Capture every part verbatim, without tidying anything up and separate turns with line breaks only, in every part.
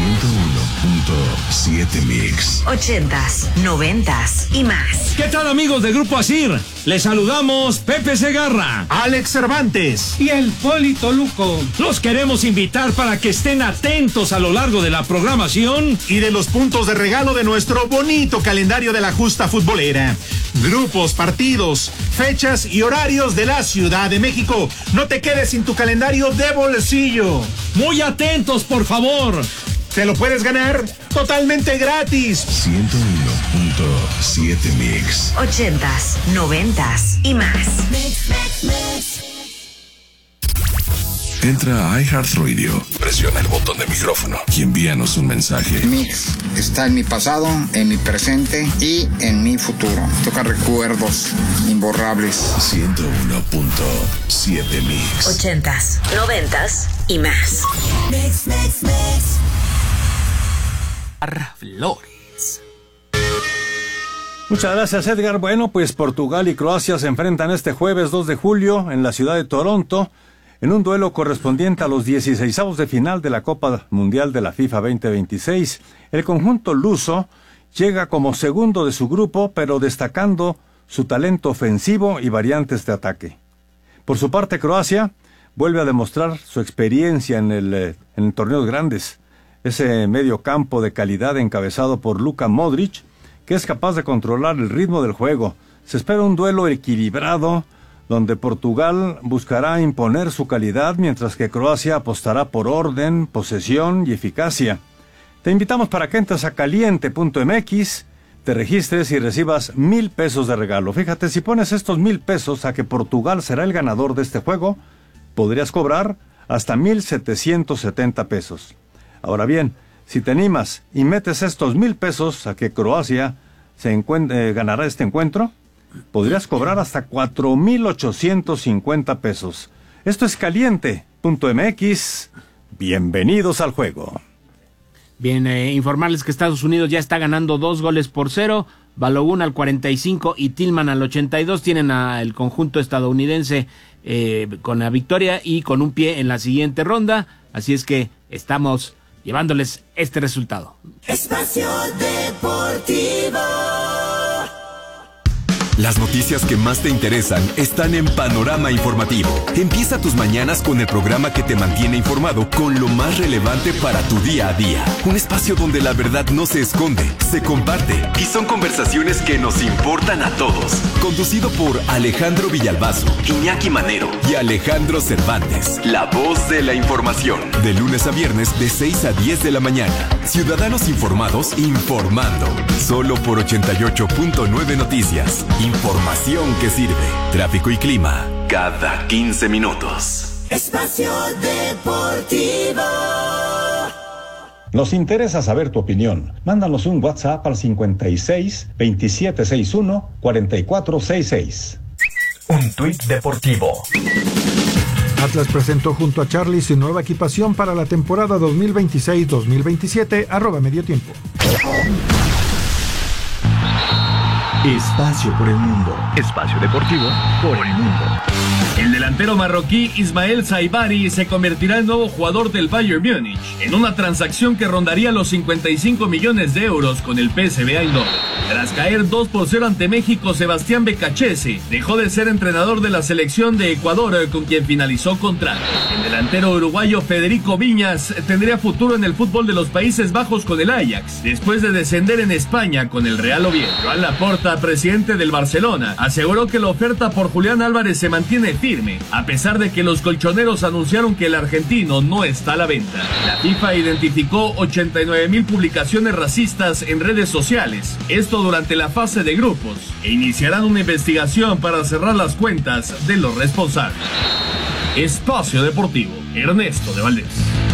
ciento uno punto siete Mix.
Ochentas, noventas y más.
¿Qué tal, amigos de Grupo Asir? Les saludamos Pepe Segarra,
Alex Cervantes
y el Polito Luco.
Los queremos invitar para que estén atentos a lo largo de la programación
y de los puntos de regalo de nuestro bonito calendario de la justa futbolera. Grupos, partidos, fechas y horarios de la Ciudad de México. No te quedes sin tu calendario de bolsillo.
Muy atentos, por favor.
Te lo puedes ganar totalmente gratis.
ciento uno punto siete Mix.
Ochentas, noventas y más. Mix, mix, mix.
Entra a iHeartRadio, presiona el botón de micrófono y envíanos un mensaje.
Mix está en mi pasado, en mi presente y en mi futuro. Toca recuerdos imborrables.
ciento uno punto siete Mix.
Ochentas, noventas y más. Mix, mix, mix.
Flores.
Muchas gracias, Edgar. Bueno, pues Portugal y Croacia se enfrentan este jueves dos de julio en la ciudad de Toronto en un duelo correspondiente a los dieciseisavos de final de la Copa Mundial de la FIFA veinte veintiséis. El conjunto luso llega como segundo de su grupo, pero destacando su talento ofensivo y variantes de ataque. Por su parte, Croacia vuelve a demostrar su experiencia en el en torneos grandes. Ese medio campo de calidad encabezado por Luka Modric, que es capaz de controlar el ritmo del juego. Se espera un duelo equilibrado, donde Portugal buscará imponer su calidad, mientras que Croacia apostará por orden, posesión y eficacia. Te invitamos para que entres a caliente punto m x, te registres y recibas mil pesos de regalo. Fíjate, si pones estos mil pesos a que Portugal será el ganador de este juego, podrías cobrar hasta mil setecientos setenta pesos. Ahora bien, si te animas y metes estos mil pesos a que Croacia se encuent- eh, ganará este encuentro, podrías cobrar hasta cuatro mil ochocientos cincuenta pesos. Esto es caliente punto m x. Bienvenidos al juego.
Bien, eh, informarles que Estados Unidos ya está ganando dos goles por cero. Balogun al cuarenta y cinco y Tillman al ochenta y dos. Tienen al conjunto estadounidense eh, con la victoria y con un pie en la siguiente ronda. Así es que estamos llevándoles este resultado.
Espacio Deportivo.
Las noticias que más te interesan están en Panorama Informativo. Empieza tus mañanas con el programa que te mantiene informado con lo más relevante para tu día a día. Un espacio donde la verdad no se esconde, se comparte y son conversaciones que nos importan a todos. Conducido por Alejandro Villalbazo, Iñaki Manero y Alejandro Cervantes. La voz de la información. De lunes a viernes de seis a diez de la mañana. Ciudadanos informados informando. Solo por ochenta y ocho punto nueve Noticias. Información que sirve. Tráfico y clima cada quince minutos.
Espacio Deportivo.
Nos interesa saber tu opinión. Mándanos un WhatsApp al cincuenta y seis, veintisiete sesenta y uno, cuarenta y cuatro sesenta y seis.
Un tuit deportivo.
Atlas presentó junto a Charlie su nueva equipación para la temporada dos mil veintiséis dos mil veintisiete, arroba medio tiempo.
Espacio por el mundo. Espacio deportivo por el mundo.
El delantero marroquí Ismael Saibari se convertirá en nuevo jugador del Bayern Múnich en una transacción que rondaría los cincuenta y cinco millones de euros con el P S V Eindhoven. Tras caer dos por cero ante México, Sebastián Becachese dejó de ser entrenador de la selección de Ecuador, con quien finalizó contrato. El delantero uruguayo Federico Viñas tendría futuro en el fútbol de los Países Bajos con el Ajax, después de descender en España con el Real Oviedo. Joan Laporta, presidente del Barcelona, aseguró que la oferta por Julián Álvarez se mantiene firme, a pesar de que los colchoneros anunciaron que el argentino no está a la venta. La FIFA identificó ochenta y nueve mil publicaciones racistas en redes sociales, esto durante la fase de grupos, e iniciarán una investigación para cerrar las cuentas de los responsables. Espacio Deportivo, Ernesto de Valdés.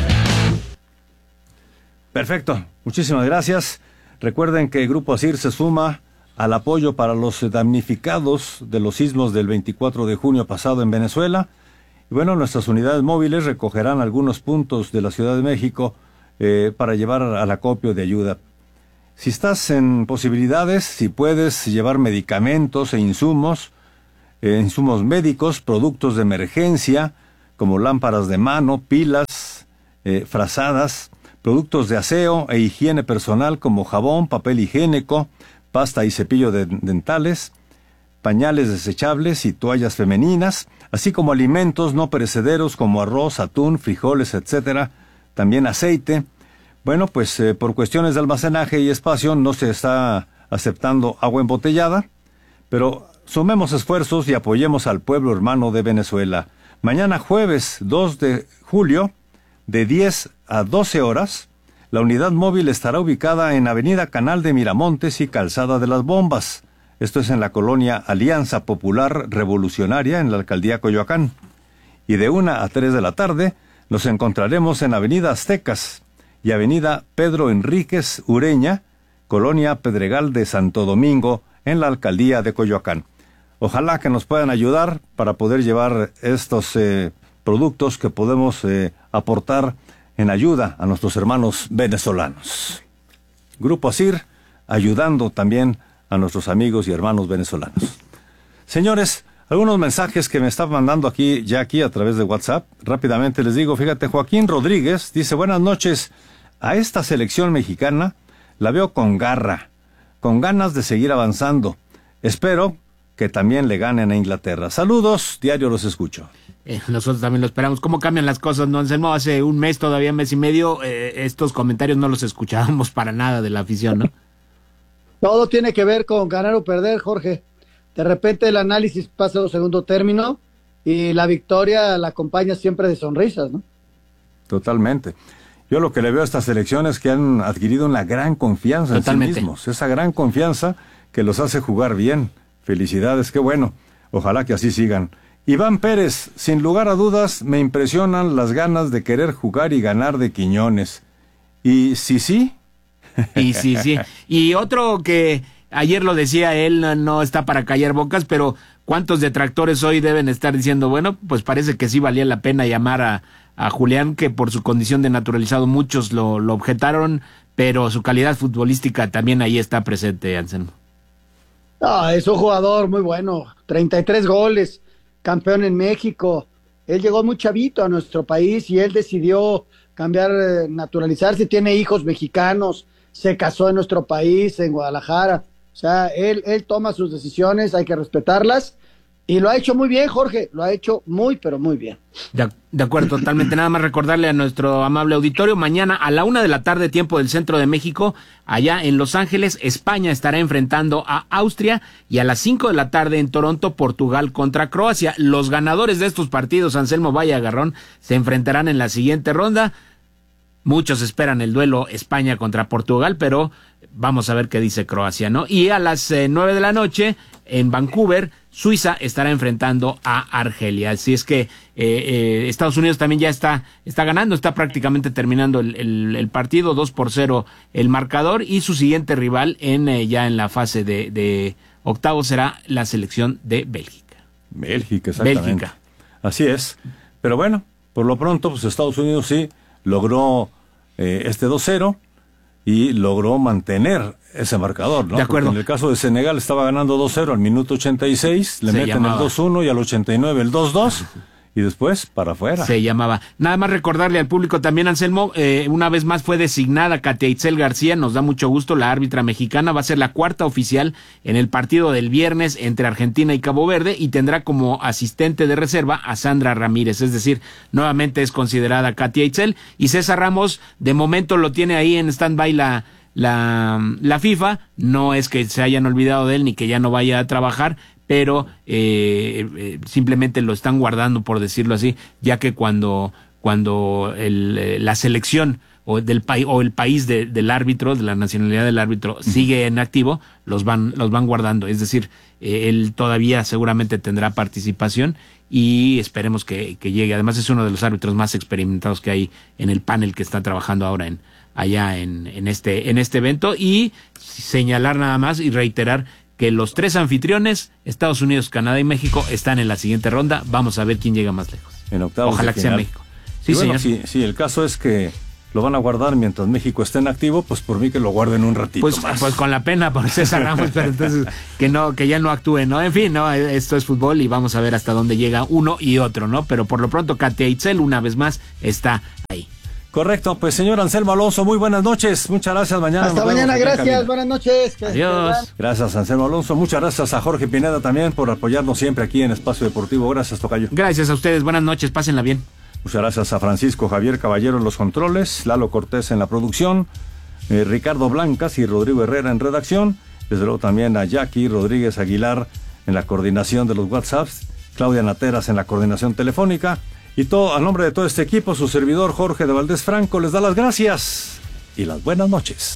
Perfecto, muchísimas gracias. Recuerden que Grupo Asir se suma al apoyo para los damnificados de los sismos del veinticuatro de junio pasado en Venezuela. Y bueno, nuestras unidades móviles recogerán algunos puntos de la Ciudad de México eh, para llevar al acopio de ayuda. Si estás en posibilidades, si puedes llevar medicamentos e insumos, eh, insumos médicos, productos de emergencia, como lámparas de mano, pilas, eh, frazadas, productos de aseo e higiene personal como jabón, papel higiénico, pasta y cepillo de dentales, pañales desechables y toallas femeninas, así como alimentos no perecederos como arroz, atún, frijoles, etcétera, también aceite. Bueno, pues eh, por cuestiones de almacenaje y espacio no se está aceptando agua embotellada, pero sumemos esfuerzos y apoyemos al pueblo hermano de Venezuela. Mañana jueves dos de julio, de diez a doce horas, la unidad móvil estará ubicada en Avenida Canal de Miramontes y Calzada de las Bombas. Esto es en la colonia Alianza Popular Revolucionaria en la alcaldía Coyoacán. Y de una a tres de la tarde nos encontraremos en Avenida Aztecas y Avenida Pedro Enríquez Ureña, colonia Pedregal de Santo Domingo, en la alcaldía de Coyoacán. Ojalá que nos puedan ayudar para poder llevar estos eh, productos que podemos eh, aportar en ayuda a nuestros hermanos venezolanos. Grupo ASIR, ayudando también a nuestros amigos y hermanos venezolanos. Señores, algunos mensajes que me están mandando aquí, ya aquí a través de WhatsApp. Rápidamente les digo, fíjate, Joaquín Rodríguez dice, buenas noches, a esta selección mexicana la veo con garra, con ganas de seguir avanzando. Espero que también le ganen a Inglaterra. Saludos, diario los escucho.
Eh, nosotros también lo esperamos. ¿Cómo cambian las cosas, no, Anselmo? Hace un mes, todavía mes y medio, eh, estos comentarios no los escuchábamos para nada de la afición, ¿no?
Todo tiene que ver con ganar o perder, Jorge. De repente el análisis pasa a un segundo término y la victoria la acompaña siempre de sonrisas, ¿no?
Totalmente. Yo lo que le veo a estas selecciones es que han adquirido una gran confianza
Totalmente.
en sí mismos. Esa gran confianza que los hace jugar bien. Felicidades, qué bueno. Ojalá que así sigan. Iván Pérez, sin lugar a dudas, me impresionan las ganas de querer jugar y ganar de Quiñones. Y sí, sí.
Y sí, sí. Y otro que ayer lo decía él, no, no está para callar bocas, pero ¿cuántos detractores hoy deben estar diciendo, bueno, pues parece que sí valía la pena llamar a, a Julián, que por su condición de naturalizado muchos lo, lo objetaron, pero su calidad futbolística también ahí está presente, Anselmo?
Ah, es un jugador muy bueno, treinta y tres goles, campeón en México. Él llegó muy chavito a nuestro país y él decidió cambiar, eh, naturalizarse, tiene hijos mexicanos, se casó en nuestro país, en Guadalajara. O sea, él, él toma sus decisiones, hay que respetarlas, y lo ha hecho muy bien, Jorge, lo ha hecho muy, pero muy bien.
De, de acuerdo, totalmente. Nada más recordarle a nuestro amable auditorio, mañana a la una de la tarde, tiempo del centro de México, allá en Los Ángeles, España estará enfrentando a Austria, y a las cinco de la tarde en Toronto, Portugal contra Croacia. Los ganadores de estos partidos, Anselmo Valle Agarrón, se enfrentarán en la siguiente ronda. Muchos esperan el duelo España contra Portugal, pero vamos a ver qué dice Croacia, ¿no? Y a las eh, nueve de la noche, en Vancouver, Suiza estará enfrentando a Argelia. Así es que eh, eh, Estados Unidos también ya está, está ganando, está prácticamente terminando el, el, el partido, dos por cero el marcador, y su siguiente rival en eh, ya en la fase de, de octavos será la selección de Bélgica.
Bélgica, exactamente.
Bélgica.
Así es. Pero bueno, por lo pronto, pues Estados Unidos sí logró eh, este dos cero y logró mantener ese marcador, ¿no?
De acuerdo.
Porque en el caso de Senegal estaba ganando dos cero al minuto ochenta y seis, le
Se
meten
llamaba.
el dos uno y al ochenta y nueve el dos dos y después para afuera.
Se llamaba. Nada más recordarle al público también, Anselmo, eh, una vez más fue designada Katia Itzel García, nos da mucho gusto, la árbitra mexicana, va a ser la cuarta oficial en el partido del viernes entre Argentina y Cabo Verde, y tendrá como asistente de reserva a Sandra Ramírez, es decir, nuevamente es considerada Katia Itzel, y César Ramos de momento lo tiene ahí en stand-by la, la, la FIFA, no es que se hayan olvidado de él ni que ya no vaya a trabajar, pero eh, eh, simplemente lo están guardando, por decirlo así, ya que cuando cuando el, eh, la selección o del país o el país de, del árbitro, de la nacionalidad del árbitro, sigue en activo, los van los van guardando. Es decir, eh, él todavía seguramente tendrá participación y esperemos que, que llegue. Además es uno de los árbitros más experimentados que hay en el panel que está trabajando ahora en allá en, en este en este evento, y señalar nada más y reiterar que los tres anfitriones, Estados Unidos, Canadá y México, están en la siguiente ronda. Vamos a ver quién llega más lejos.
En octavos.
Ojalá
de
que sea
final.
México. Sí,
y bueno,
señor.
Si, si el caso es que lo van a guardar mientras México esté en activo, pues por mí que lo guarden un ratito
Pues,
más.
pues con la pena por César Ramos, pero entonces que no, que ya no actúe, ¿no? En fin, no, esto es fútbol y vamos a ver hasta dónde llega uno y otro, ¿no? Pero por lo pronto Katia Itzel una vez más está ahí.
Correcto, pues señor Anselmo Alonso, muy buenas noches, muchas gracias. Mañana
hasta mañana, gracias, buenas noches.
Adiós.
Gracias Anselmo Alonso, muchas gracias a Jorge Pineda también por apoyarnos siempre aquí en Espacio Deportivo. Gracias, tocayo.
Gracias a ustedes, buenas noches, pásenla bien.
Muchas gracias a Francisco Javier Caballero en los controles, Lalo Cortés en la producción, eh, Ricardo Blancas y Rodrigo Herrera en redacción, desde luego también a Jackie Rodríguez Aguilar en la coordinación de los WhatsApps, Claudia Nateras en la coordinación telefónica. Y todo, a nombre de todo este equipo, su servidor Jorge de Valdés Franco les da las gracias y las buenas noches.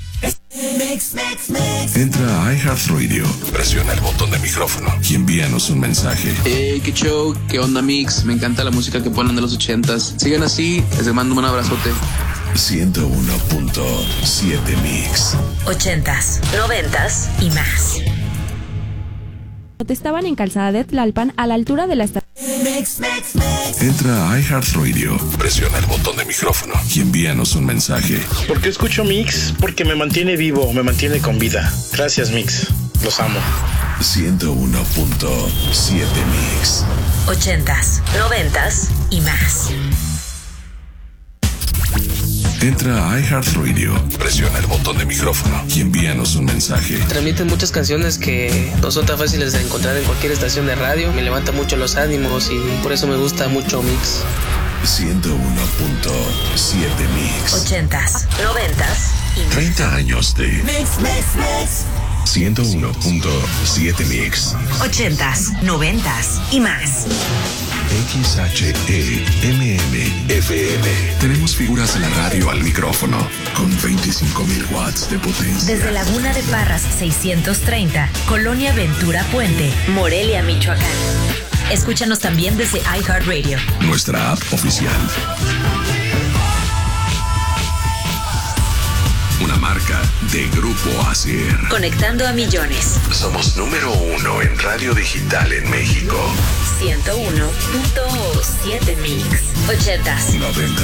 Entra a iHeartRadio, presiona el botón de micrófono y envíanos un mensaje.
Hey, qué show, qué onda Mix, me encanta la música que ponen de los ochentas. Sigan así, les mando un abrazote.
ciento uno punto siete Mix.
Ochentas, noventas y más.
Estaban en Calzada de Tlalpan, a la altura de la estación.
Entra a iHeartRadio, presiona el botón de micrófono y envíanos un mensaje.
¿Por qué escucho Mix? Porque me mantiene vivo, me mantiene con vida. Gracias Mix, los amo.
ciento uno punto siete Mix.
Ochentas, noventas y más.
Entra a iHeartRadio, presiona el botón de micrófono y envíanos un mensaje.
Transmiten muchas canciones que no son tan fáciles de encontrar en cualquier estación de radio. Me levanta mucho los ánimos y por eso me gusta mucho Mix.
ciento uno punto siete Mix.
Ochentas, noventas y más.
treinta años de Mix, Mix, Mix. ciento uno punto siete Mix.
Ochentas, noventas y más.
X H E M M F M. Tenemos figuras en la radio al micrófono con veinticinco mil watts de potencia.
Desde Laguna de Parras seiscientos treinta, Colonia Ventura Puente, Morelia, Michoacán. Escúchanos también desde iHeartRadio,
nuestra app oficial. Una marca de Grupo Asier.
Conectando a millones.
Somos número uno en radio digital en México.
ciento uno punto siete Mix. Ochentas,
noventas